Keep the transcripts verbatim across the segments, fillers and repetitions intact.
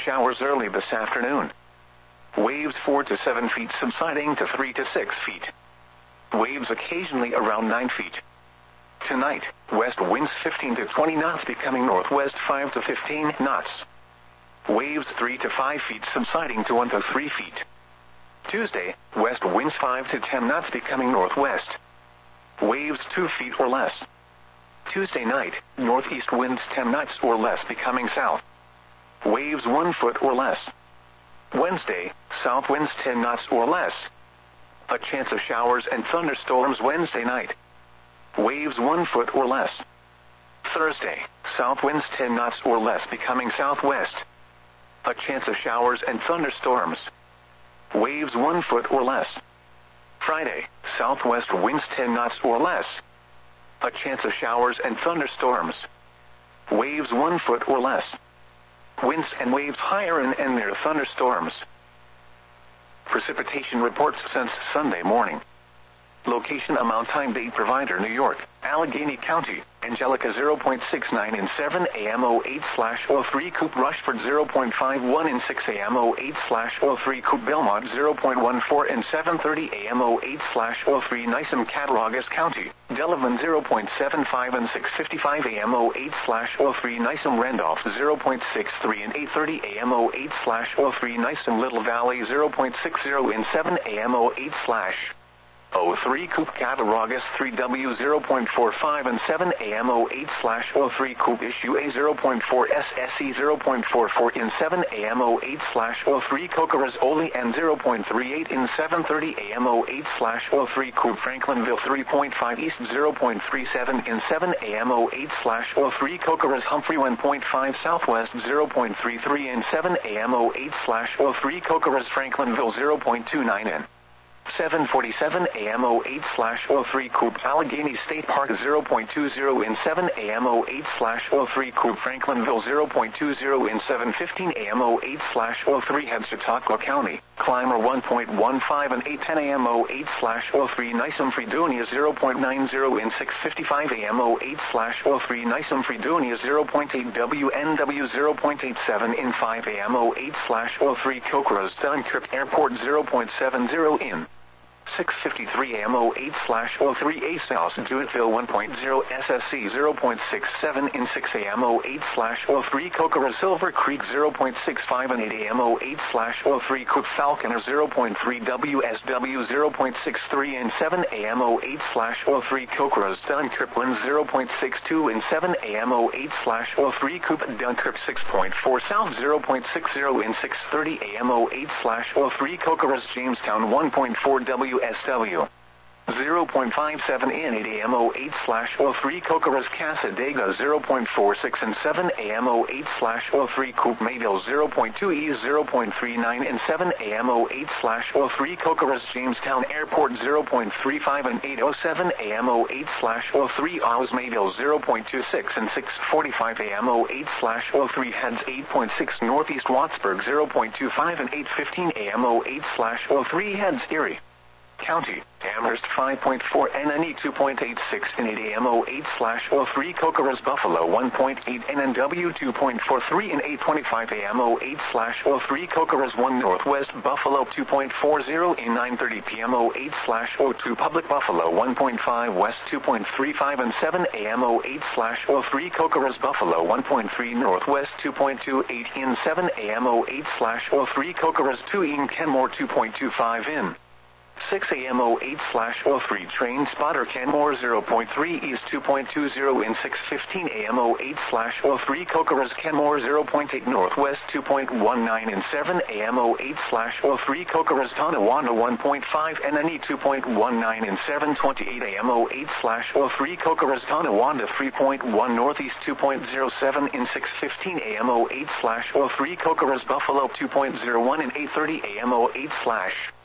showers early this afternoon. Waves four to seven feet subsiding to three to six feet. Waves occasionally around nine feet. Tonight, west winds fifteen to twenty knots becoming northwest five to fifteen knots. Waves three to five feet subsiding to one to three feet. Tuesday, west winds five to ten knots becoming northwest. Waves two feet or less. Tuesday night, northeast winds ten knots or less becoming south. Waves one foot or less. Wednesday, south winds ten knots or less. A chance of showers and thunderstorms Wednesday night. Waves one foot or less. Thursday, south winds ten knots or less becoming southwest. A chance of showers and thunderstorms. Waves one foot or less. Friday, southwest winds ten knots or less. A chance of showers and thunderstorms. Waves one foot or less. Winds and waves higher and, and near thunderstorms. Precipitation reports since Sunday morning. Location amount time date provider New York, Allegheny County, Angelica zero point six nine and seven A M oh eight slash oh three Coop Rushford zero point five one and six A M oh eight slash oh three Coop Belmont zero point one four and seven thirty A M oh eight slash oh three Nysom Cattaraugus County, Delavan zero point seven five and six fifty-five A M oh eight slash oh three Nysom Randolph zero point six three and eight thirty A M oh eight slash oh three Nysom Little Valley zero point six zero and seven A M oh eight slash oh three Coop Cattaraugus three W zero point four five and seven A M oh eight slash oh three Coop Issue A zero point four S S E zero point four four in seven A M oh eight slash oh three Cocoras Oli and zero point three eight in seven thirty A M oh eight slash oh three Coop Franklinville three point five East zero point three seven in seven A M oh eight slash oh three Cocoras Humphrey one point five Southwest zero point three three in seven A M oh eight slash oh three Cocoras Franklinville zero point two nine in seven forty-seven A M oh eight slash oh three Coop Allegheny State Park zero point two zero in seven A M oh eight slash oh three Coop Franklinville zero point two zero in seven fifteen A M oh eight slash oh three Head Chautauqua County, Clymer one point one five and eight ten A M oh eight slash oh three Nysom Fredonia zero point nine zero in six fifty-five A M oh eight slash oh three Nysom Fredonia zero point eight W N W zero point eight seven in five A M oh eight slash oh three Cocoras Dunkirk Airport zero point seven zero in six fifty-three A M oh eight slash oh three A South Jewettville one point zero S S C zero point six seven in six A M oh eight slash oh three Cocoras Silver Creek zero point six five and eight A M oh eight slash oh three Coop Falconer zero point three W S W zero point six three and seven A M oh eight slash oh three Cocoras Dunkirk zero point six two and seven A M oh eight slash oh three Coop Dunkirk six point four South zero point six zero in six thirty A M oh eight slash oh three Cocoras Jamestown one point four W S W zero point five seven in eight A M oh eight slash oh three Cocoras Casadega zero point four six and seven A M oh eight slash oh three Coop Mayville zero point two E zero point three nine and seven A M oh eight slash oh three Cocoras Jamestown Airport zero point three five and eight oh seven A M oh eight slash oh three Oz Mayville zero point two six and six forty-five A M oh eight slash oh three Heads eight point six Northeast Wattsburg zero point two five and eight fifteen A M oh eight slash oh three Heads Erie County, Amherst five point four N N E two point eight six and eight A M oh eight slash oh three Cocoras Buffalo one point eight N N W two point four three and eight twenty-five A M oh eight slash oh three Cocoras one Northwest Buffalo two point four zero in nine thirty P M oh eight slash oh two Public Buffalo one point five West two point three five and seven A M oh eight slash oh three Cocoras Buffalo one point three Northwest two point two eight in seven A M oh eight slash oh three Cocoras two in Kenmore two point two five in six A M oh eight slash oh three Train Spotter Kenmore zero point three East two point two zero in six fifteen A M oh eight slash oh three Cocoras Kenmore zero point eight Northwest two point one nine in seven A M oh eight slash oh three Cocoras Tonawanda one point five N N E two point one nine in seven twenty-eight A M oh eight slash oh three Cocoras Tonawanda three point one Northeast two point zero seven in six fifteen A M oh eight slash oh three Cocoras Buffalo two point zero one in eight thirty A M oh eight slash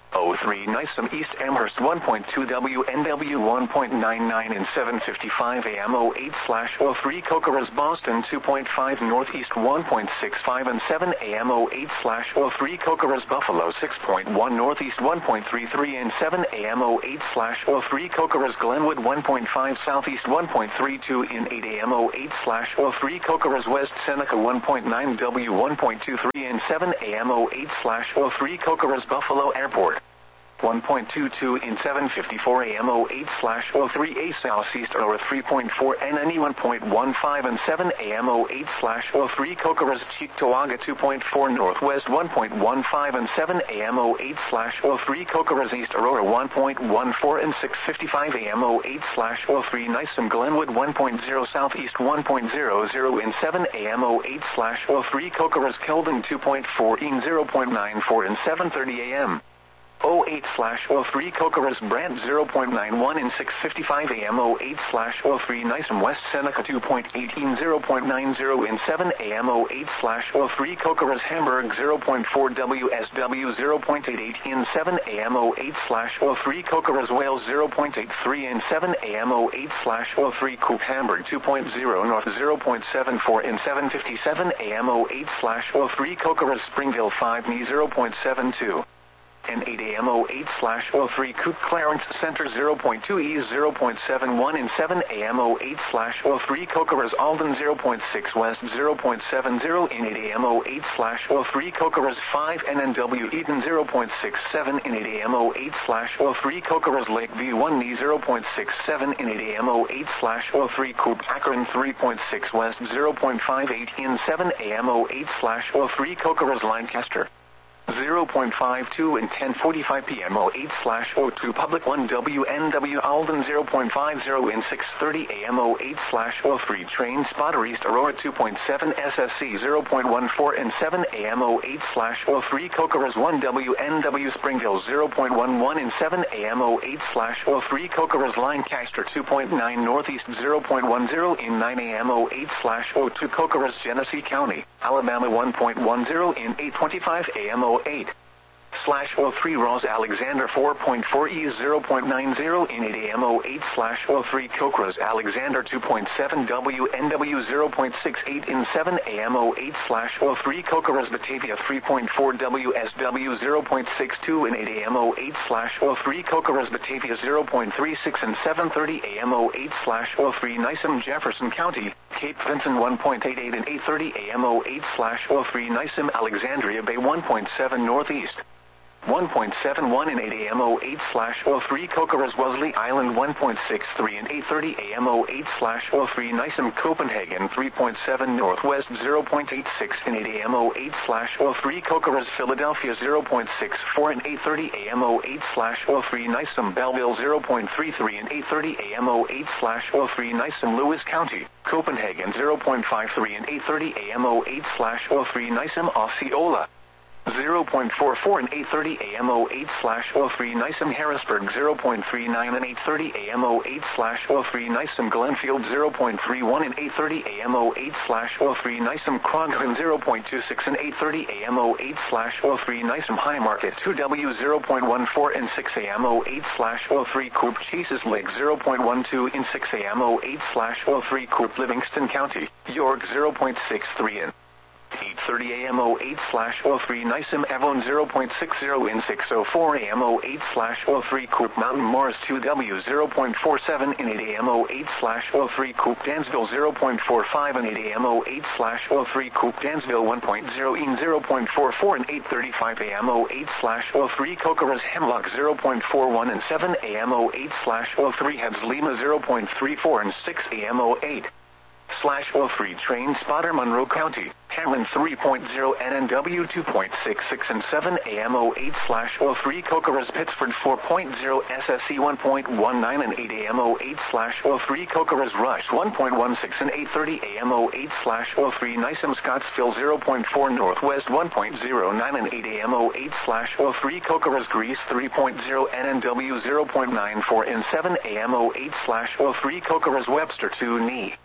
oh three Nisem East Amherst one point two W N W one point nine nine and seven fifty-five A M oh eight slash oh three Cocoras Boston two point five Northeast one point six five and seven A M oh eight slash oh three Cocoras Buffalo six point one Northeast one point three three and seven A M oh eight slash oh three Cocoras Glenwood one point five Southeast one point three two in eight A M oh eight slash oh three Cocoras West Seneca one point nine W one point two three and seven A M oh eight slash oh three Cocoras Buffalo Airport one point two two in seven fifty-four A M oh eight slash oh three A Southeast Aurora three point four N N E one point one five and seven A M oh eight slash oh three Cocoras Cheektowaga two point four Northwest one point one five and seven A M oh eight slash oh three Cocoras East Aurora one point one four and six fifty-five A M oh eight slash oh three Nisem Glenwood one point zero Southeast one point zero zero in seven A M oh eight slash oh three Cocoras Keldon two point four in zero point nine four and seven thirty A M oh eight slash oh three Cocoras Brant zero point nine one in six fifty-five A M oh eight slash oh three Nisem West Seneca two point eight in zero point nine zero in seven A M oh eight slash oh three Cocoras Hamburg zero point four W S W zero point eight eight in seven A M oh eight slash oh three Cocoras Wales zero point eight three in seven A M oh eight slash oh three Coop Hamburg two point zero North zero point seven four in seven fifty-seven A M oh eight slash oh three Cocoras Springville five N E zero point seven two. And eight A M oh eight slash oh three Coop Clarence Center zero point two E zero point seven one and seven A M oh eight slash oh three Cocoras Alden zero point six West zero point seven zero in eight A M oh eight slash oh three Cocoras five N N W Eden zero point six seven in eight A M oh eight slash oh three Cocoras Lakeview one N E zero point six seven in eight A M oh eight slash oh three Coop Akron three point six West zero point five eight in seven A M oh eight slash oh three Cocoras Lancaster zero point five two and ten forty-five P M oh eight slash oh two Public one W N W Alden zero point five zero and six thirty A M oh eight slash oh three Train Spotter East Aurora two point seven S S C zero point one four and seven A M oh eight slash oh three Cocoras one W N W Springville zero point one one and seven A M oh eight slash oh three Cocoras Lancaster two point nine Northeast zero point one zero in nine A M oh eight slash oh two Cocoras Genesee County, Alabama one point one zero in eight twenty-five A M oh eight slash oh three Ross Alexander four point four E zero point nine zero in eight A M oh eight slash oh three Cocoras Alexander two point seven W N W zero point six eight in seven A M oh eight slash oh three Cocoras Batavia three point four W S W zero point six two in eight A M oh eight slash oh three Cocoras Batavia zero point three six and seven thirty A M oh eight slash oh three Nisem Jefferson County, Cape Vincent one point eight eight and eight thirty A M oh eight slash oh three Nisem Alexandria Bay one point seven Northeast one point seven one and eight A M oh eight slash oh three Cocoras Wellesley Island one point six three and eight thirty A M oh eight slash oh three Nisem Copenhagen three point seven Northwest zero point eight six and eight A M oh eight slash oh three Cocoras Philadelphia zero point six four and eight thirty A M oh eight slash oh three Nisem Belleville zero point three three and eight thirty A M oh eight slash oh three Nisem Lewis County, Copenhagen zero point five three and eight thirty A M oh eight slash oh three Nisem Osceola zero point four four and eight thirty A M oh eight slash oh three Nisem Harrisburg zero point three nine and eight thirty A M oh eight slash oh three Nisem Glenfield zero point three one and eight thirty A M oh eight slash oh three Nisem Kroghan zero point two six and eight thirty A M oh eight slash oh three Nisem High Market two W zero point one four and six A M oh eight slash oh three Coop Cheeses Lake zero point one two in six A M oh eight slash oh three Coop Livingston County, York zero point six three in eight thirty A M oh eight slash oh three Nisem Avon zero point six zero in six oh four A M oh eight slash oh three Coop Mountain Morris two W zero point four seven in eight A M oh eight slash oh three Coop Dansville zero point four five and eight A M oh eight slash oh three Coop Dansville one point zero in zero point four four and eight thirty-five A M oh eight slash oh three Cocoras Hemlock zero point four one and seven A M oh eight slash oh three Heads Lima zero point three four and six A M oh eight slash oh three Train Spotter Monroe County, Cameron three point oh N N W two point six six and seven A M oh eight slash oh three Cocoras Pittsford four point oh S S E one point one nine and eight A M oh eight slash oh three Cocoras Rush one point one six and eight thirty A M oh eight slash oh three Nisem Scottsville zero point four Northwest one point oh nine and eight A M oh eight slash oh three Cocoras Greece three point oh N N W zero point nine four and seven A M oh eight slash oh three Cocoras Webster two N E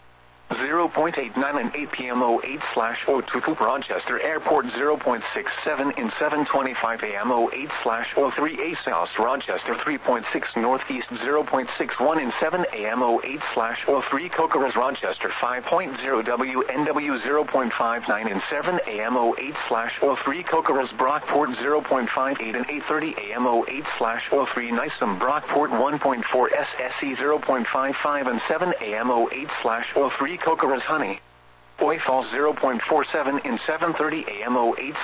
zero point eight nine and eight p m oh eight slash oh two Coop Rochester Airport zero point six seven in seven twenty-five a m oh eight slash oh three A South Rochester three point six Northeast zero point six one in seven a m oh eight slash oh three Cocorus Rochester five point zero W N W zero point five nine in seven a m oh eight slash oh three Cocorus Brockport zero point five eight and eight thirty a m oh eight slash oh three Nysum Brockport one point four S S E zero point five five and seven a m oh eight slash oh three Cocorus Honey Oi Falls zero point four seven in seven thirty a m oh eight